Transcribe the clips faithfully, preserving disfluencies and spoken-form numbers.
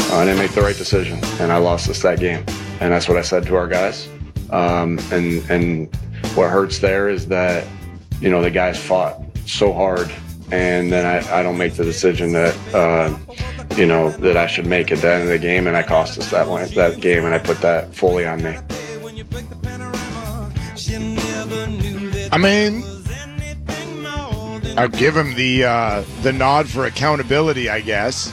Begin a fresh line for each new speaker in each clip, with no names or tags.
Uh, I didn't make the right decision, and I lost us that game. And that's what I said to our guys. Um, and and what hurts there is that, you know, the guys fought so hard, and then I, I don't make the decision that, uh, you know, that I should make at the end of the game, and I cost us that one, that game, and I put that fully on me.
I mean, I'll give him the uh, the nod for accountability, I guess.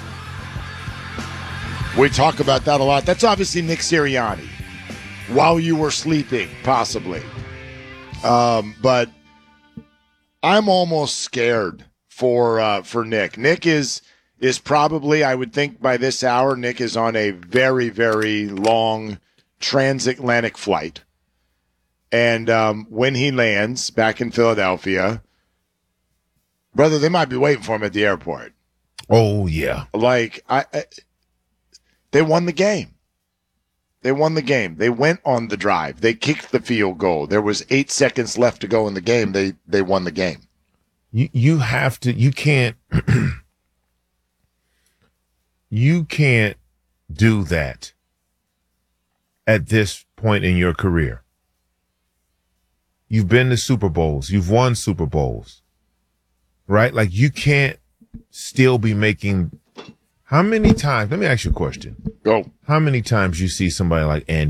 We talk about that a lot. That's obviously Nick Sirianni. While you were sleeping, possibly. Um, but I'm almost scared for uh, for Nick. Nick is is probably, I would think by this hour, Nick is on a very, very long transatlantic flight. And um, when he lands back in Philadelphia, brother, they might be waiting for him at the airport.
Oh, yeah.
Like, I, I they won the game. They won the game. They went on the drive. They kicked the field goal. There was eight seconds left to go in the game. They they won the game.
You you have to. You can't. you can't do that at this point in your career. You've been to Super Bowls. You've won Super Bowls, right? Like, you can't still be making. How many times? Let me ask you a question.
Go.
How many times you see somebody like Andy